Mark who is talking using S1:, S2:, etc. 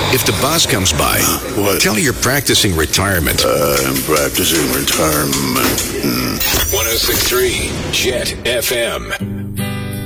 S1: If the boss comes by,
S2: What?
S1: tell her you're practicing retirement.
S2: I'm practicing retirement.
S1: 106.3 Jet FM.